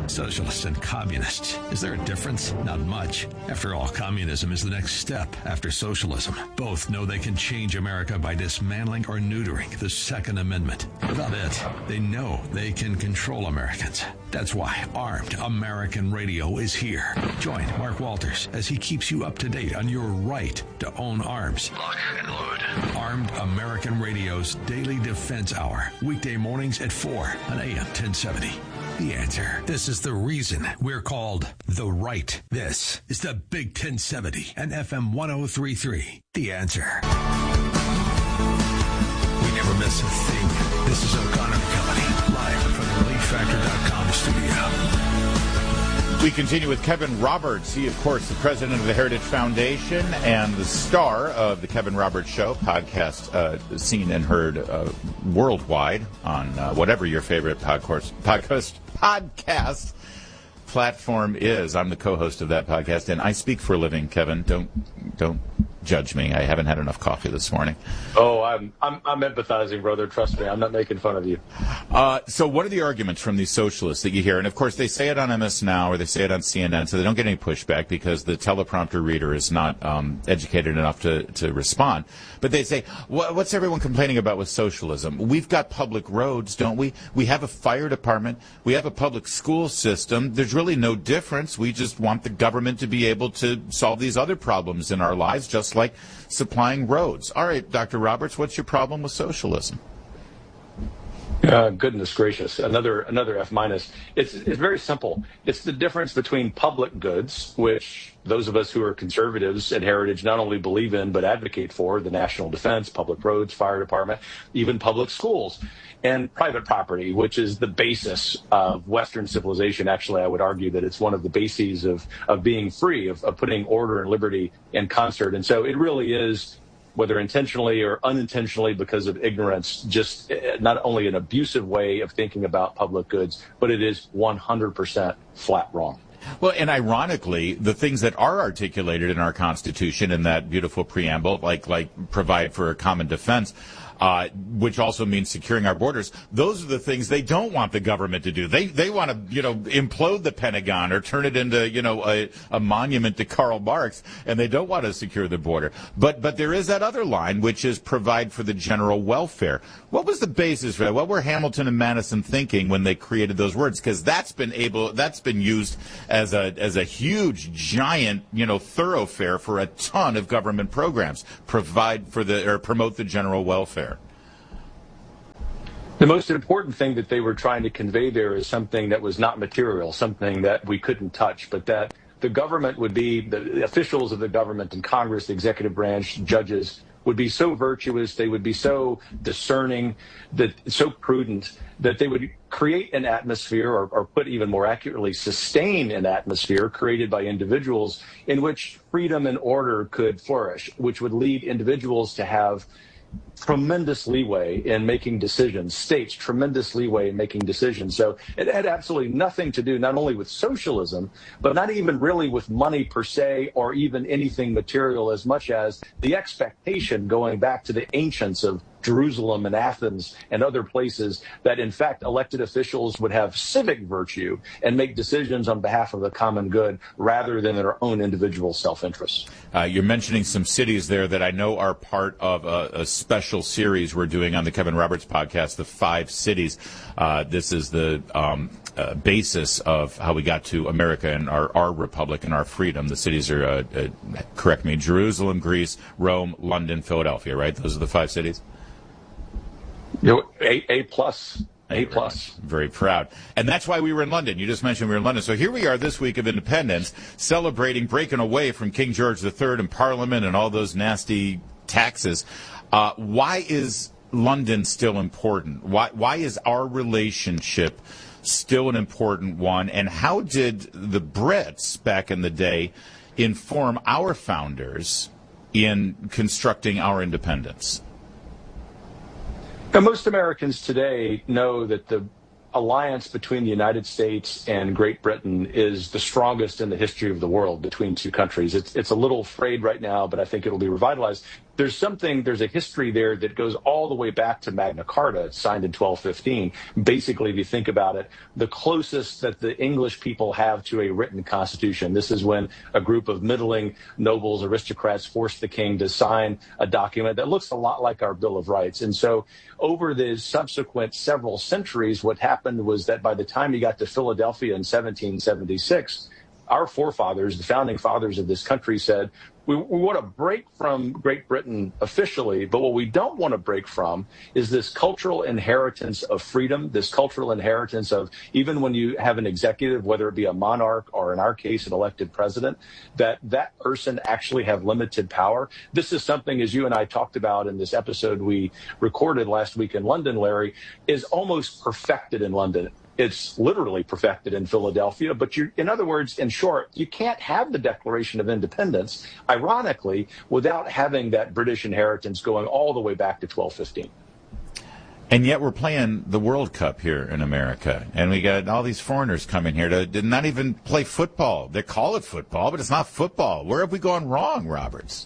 Socialists and communists. Is there a difference? Not much. After all, communism is the next step after socialism. Both know they can change America by dismantling or neutering the Second Amendment. Without it, they know they can control Americans. That's why Armed American Radio is here. Join Mark Walters as he keeps you up to date on your right to own arms. Lock and load. Armed American Radio's Daily Defense Hour. Weekday mornings at 4 on AM 1070. The Answer. This is the reason we're called The Right. This is the Big 1070 and FM 1033. The Answer. We never miss a thing. This is O'Connor and Company, live from the ReliefFactor.com studio. We continue with Kevin Roberts. He, of course, the president of the Heritage Foundation and the star of the Kevin Roberts Show, podcast seen and heard worldwide on whatever your favorite podcast platform is. I'm the co-host of that podcast, and I speak for a living. Kevin, don't judge me. I haven't had enough coffee this morning. Oh, I'm empathizing, brother. Trust me, I'm not making fun of you. So what are the arguments from these socialists that you hear? And, of course, they say it on MS Now or they say it on CNN, so they don't get any pushback because the teleprompter reader is not educated enough to respond. But they say, what's everyone complaining about with socialism? We've got public roads, don't we? We have a fire department. We have a public school system. There's really no difference. We just want the government to be able to solve these other problems in our lives, just like supplying roads. All right, Dr. Roberts, what's your problem with socialism? Goodness gracious, another F minus. It's very simple. It's the difference between public goods, which those of us who are conservatives at Heritage not only believe in but advocate for, the national defense, public roads, fire department, even public schools, and private property, which is the basis of Western civilization. Actually, I would argue that it's one of the bases of being free, of putting order and liberty in concert. And so it really is, whether intentionally or unintentionally because of ignorance, just not only an abusive way of thinking about public goods, but it is 100% flat wrong. Well, and ironically, the things that are articulated in our Constitution in that beautiful preamble, like provide for a common defense, which also means securing our borders, those are the things they don't want the government to do. They want to, implode the Pentagon or turn it into, a monument to Karl Marx, and they don't want to secure the border. But there is that other line, which is provide for the general welfare. What was the basis for that? What were Hamilton and Madison thinking when they created those words? Because that's been used as a huge, giant, thoroughfare for a ton of government programs. Promote the general welfare. The most important thing that they were trying to convey there is something that was not material, something that we couldn't touch, but that the government would be, the officials of the government and Congress, the executive branch, judges, would be so virtuous, they would be so discerning, so prudent, that they would create an atmosphere, or put even more accurately, sustain an atmosphere created by individuals in which freedom and order could flourish, which would lead individuals to have tremendous leeway in making decisions, states tremendous leeway in making decisions. So it had absolutely nothing to do not only with socialism, but not even really with money per se, or even anything material, as much as the expectation going back to the ancients of Jerusalem and Athens and other places, that in fact elected officials would have civic virtue and make decisions on behalf of the common good rather than their own individual self-interest. You're mentioning some cities there that I know are part of a special series we're doing on the Kevin Roberts podcast, the 5 cities. This is the basis of how we got to America and our republic and our freedom. The cities are, correct me, Jerusalem, Greece, Rome, London, Philadelphia, right? Those are the 5 cities? A plus. Very proud. And that's why we were in London. You just mentioned we were in London. So here we are this week of independence, celebrating breaking away from King George III and Parliament and all those nasty taxes. Why is London still important? Why is our relationship still an important one? And how did the Brits back in the day inform our founders in constructing our independence? Now, most Americans today know that the alliance between the United States and Great Britain is the strongest in the history of the world between two countries. It's a little frayed right now, but I think it'll be revitalized. there's a history there that goes all the way back to Magna Carta, signed in 1215. Basically, if you think about it, the closest that the English people have to a written constitution. This is when a group of middling nobles, aristocrats, forced the king to sign a document that looks a lot like our Bill of Rights. And so over the subsequent several centuries, what happened was that by the time you got to Philadelphia in 1776, our forefathers, the founding fathers of this country, said, we want to break from Great Britain officially, but what we don't want to break from is this cultural inheritance of freedom, this cultural inheritance of, even when you have an executive, whether it be a monarch or in our case, an elected president, that person actually have limited power. This is something, as you and I talked about in this episode we recorded last week in London, Larry, is almost perfected in London. It's literally perfected in Philadelphia. But in other words, in short, you can't have the Declaration of Independence, ironically, without having that British inheritance going all the way back to 1215. And yet we're playing the World Cup here in America, and we got all these foreigners coming here to not even play football. They call it football, but it's not football. Where have we gone wrong, Roberts?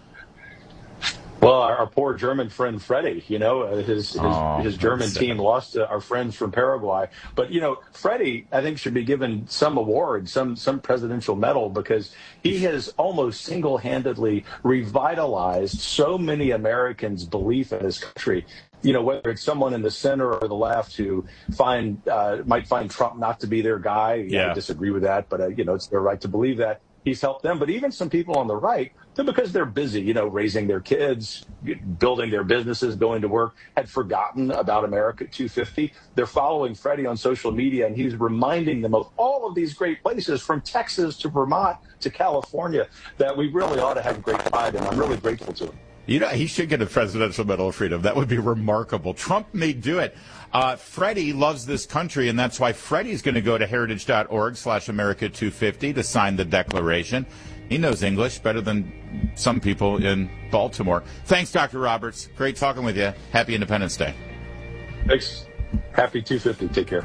Well, our poor German friend Freddie, his German team lost to our friends from Paraguay. But, Freddie, I think, should be given some award, some presidential medal, because he has almost single-handedly revitalized so many Americans' belief in his country. Whether it's someone in the center or the left who might find Trump not to be their guy. I disagree with that, but, it's their right to believe that. He's helped them. But even some people on the right, because they're busy, raising their kids, building their businesses, going to work, had forgotten about America 250. They're following Freddie on social media, and he's reminding them of all of these great places, from Texas to Vermont to California, that we really ought to have great pride in. I'm really grateful to him. He should get a Presidential Medal of Freedom. That would be remarkable. Trump may do it. Freddie loves this country, and that's why Freddie's going to go to heritage.org/America250 to sign the Declaration. He knows English better than some people in Baltimore. Thanks, Dr. Roberts. Great talking with you. Happy Independence Day. Thanks. Happy 250. Take care.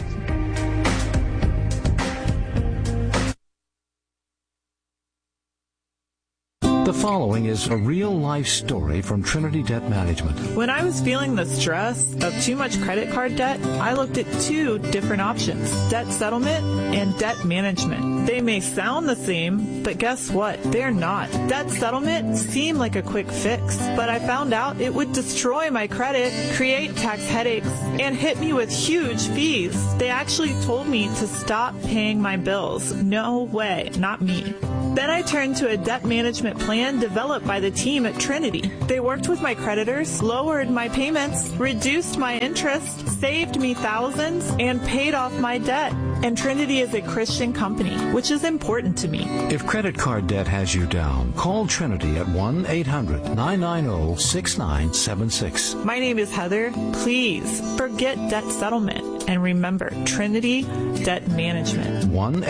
The following is a real-life story from Trinity Debt Management. When I was feeling the stress of too much credit card debt, I looked at two different options: debt settlement and debt management. They may sound the same, but guess what? They're not. Debt settlement seemed like a quick fix, but I found out it would destroy my credit, create tax headaches, and hit me with huge fees. They actually told me to stop paying my bills. No way, not me. Then I turned to a debt management plan developed by the team at Trinity. They worked with my creditors, lowered my payments, reduced my interest, saved me thousands, and paid off my debt. And Trinity is a Christian company, which is important to me. If credit card debt has you down, call Trinity at 1-800-990-6976. My name is Heather. Please forget debt settlement and remember Trinity Debt Management.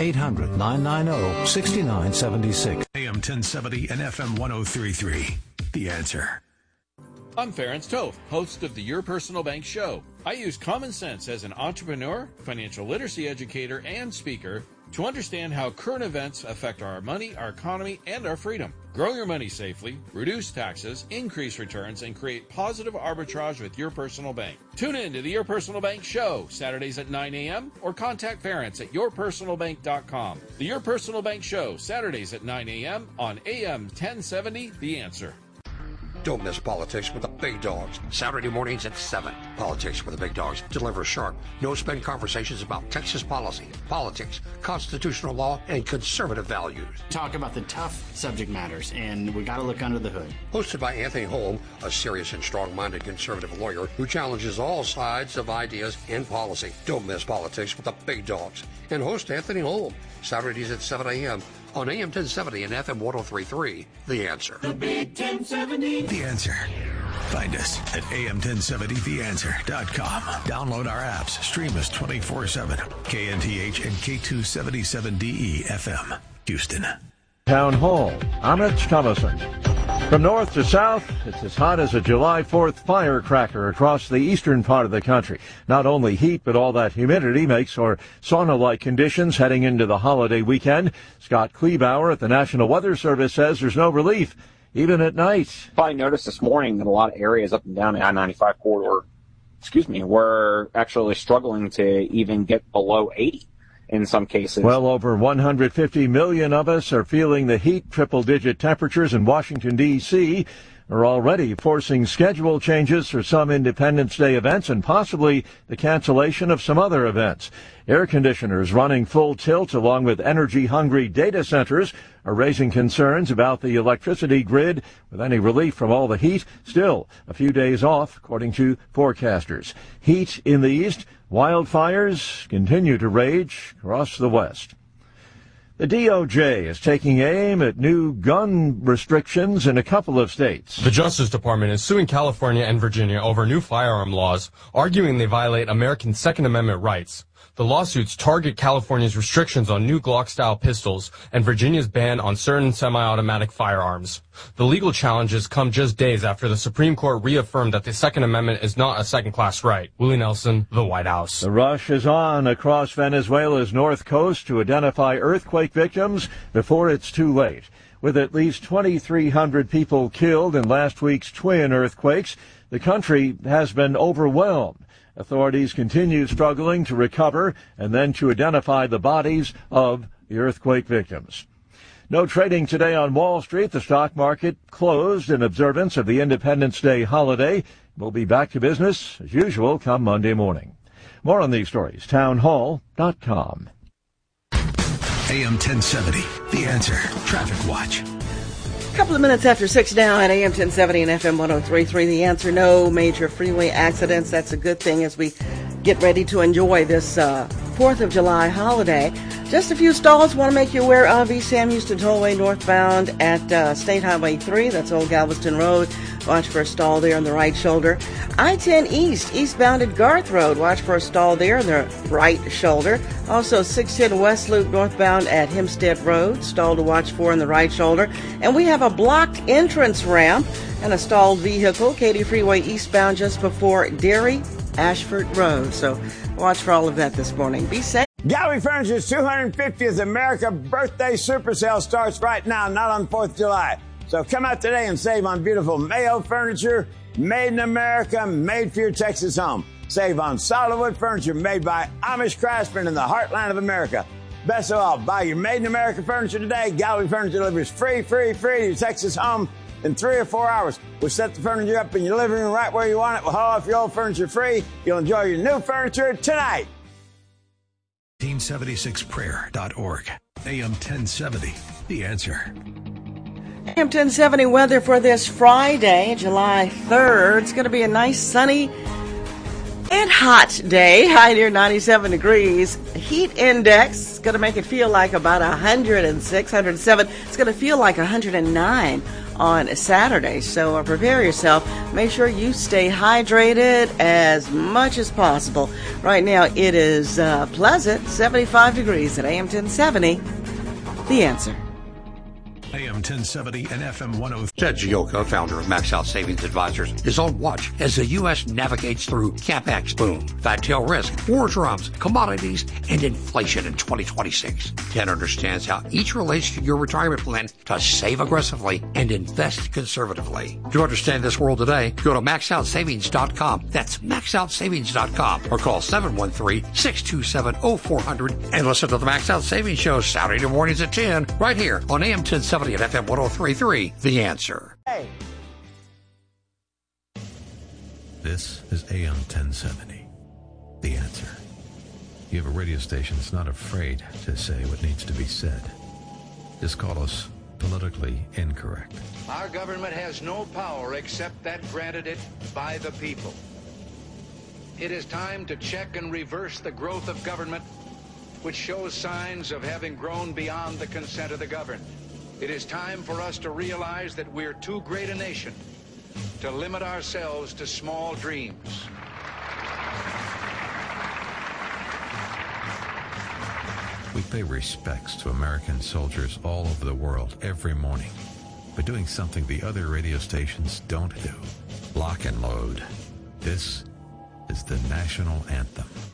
1-800-990-6976. AM 1070 and FM 1033. The Answer. I'm Ferenc Toth, host of the Your Personal Bank Show. I use common sense as an entrepreneur, financial literacy educator, and speaker to understand how current events affect our money, our economy, and our freedom. Grow your money safely, reduce taxes, increase returns, and create positive arbitrage with Your Personal Bank. Tune in to the Your Personal Bank Show, Saturdays at 9 a.m., or contact Ferenc at yourpersonalbank.com. The Your Personal Bank Show, Saturdays at 9 a.m. on AM 1070, The Answer. Don't miss Politics with the Big Dogs. Saturday mornings at 7. Politics with the Big Dogs deliver sharp, no-spin conversations about Texas policy, politics, constitutional law, and conservative values. Talk about the tough subject matters, and we got to look under the hood. Hosted by Anthony Holm, a serious and strong-minded conservative lawyer who challenges all sides of ideas and policy. Don't miss Politics with the Big Dogs. And host Anthony Holm, Saturdays at 7 a.m. on AM 1070 and FM 1033. The Answer. The Big 1070. The Answer. Find us at am1070theanswer.com. Download our apps. Stream us 24/7. KNTH and K277DE FM. Houston. Town Hall. I'm Rich Thomason. From north to south, it's as hot as a July 4th firecracker across the eastern part of the country. Not only heat, but all that humidity makes for sauna-like conditions heading into the holiday weekend. Scott Kleebauer at the National Weather Service says there's no relief. even at night. Probably noticed this morning that a lot of areas up and down the I-95 corridor, were actually struggling to even get below 80 in some cases. Well over 150 million of us are feeling the heat. Triple-digit temperatures in Washington, D.C. are already forcing schedule changes for some Independence Day events and possibly the cancellation of some other events. Air conditioners running full tilt along with energy-hungry data centers are raising concerns about the electricity grid with any relief from all the heat. Still, a few days off, according to forecasters. Heat in the east, wildfires continue to rage across the west. The DOJ is taking aim at new gun restrictions in a couple of states. The Justice Department is suing California and Virginia over new firearm laws, arguing they violate American Second Amendment rights. The lawsuits target California's restrictions on new Glock-style pistols and Virginia's ban on certain semi-automatic firearms. The legal challenges come just days after the Supreme Court reaffirmed that the Second Amendment is not a second-class right. Willie Nelson, The White House. The rush is on across Venezuela's north coast to identify earthquake victims before it's too late. With at least 2,300 people killed in last week's twin earthquakes, the country has been overwhelmed. Authorities continue struggling to recover and then to identify the bodies of the earthquake victims. No trading today on Wall Street. The stock market closed in observance of the Independence Day holiday. We'll be back to business as usual come Monday morning. More on these stories, townhall.com. AM 1070, The Answer, Traffic Watch. A couple of minutes after 6 now at AM 1070 and FM 103.3. The Answer, no major freeway accidents. That's a good thing as we get ready to enjoy this 4th of July holiday. Just a few stalls want to make you aware of. East Sam Houston Tollway northbound at State Highway 3. That's Old Galveston Road. Watch for a stall there on the right shoulder. I-10 East, eastbound at Garth Road. Watch for a stall there on the right shoulder. Also 610 West Loop northbound at Hempstead Road. Stall to watch for on the right shoulder. And we have a blocked entrance ramp and a stalled vehicle. Katy Freeway eastbound just before Derry Ashford Road. So watch for all of that this morning. Be safe. Gallery Furniture's 250th America Birthday Super Sale starts right now, not on 4th of July. So come out today and save on beautiful Mayo furniture, made in America, made for your Texas home. Save on solid wood furniture made by Amish craftsmen in the heartland of America. Best of all, buy your made in America furniture today. Gallery Furniture delivers free to your Texas home in 3 or 4 hours. We'll set the furniture up in your living room right where you want it. We'll haul off your old furniture free. You'll enjoy your new furniture tonight. 1876prayer.org. AM 1070, The Answer. AM 1070 weather for this Friday, July 3rd. It's going to be a nice sunny and hot day. High near 97 degrees. Heat index is going to make it feel like about 106, 107. It's going to feel like 109 on Saturday. So prepare yourself. Make sure you stay hydrated as much as possible. Right now it is pleasant, 75 degrees at AM 1070. The Answer. AM 1070 and FM 103. Ted Gioka, founder of Max Out Savings Advisors, is on watch as the U.S. navigates through CapEx boom, fat tail risk, war drums, commodities, and inflation in 2026. Ted understands how each relates to your retirement plan to save aggressively and invest conservatively. To understand this world today, go to MaxOutSavings.com. That's MaxOutSavings.com or call 713-627-0400 and listen to the Max Out Savings Show Saturday mornings at 10 right here on AM 1070 at FM 103.3, The Answer. Hey. This is AM 1070, The Answer. You have a radio station that's not afraid to say what needs to be said. Just call us politically incorrect. Our government has no power except that granted it by the people. It is time to check and reverse the growth of government, which shows signs of having grown beyond the consent of the governed. It is time for us to realize that we're too great a nation to limit ourselves to small dreams. We pay respects to American soldiers all over the world every morning by doing something the other radio stations don't do. Lock and load. This is the national anthem.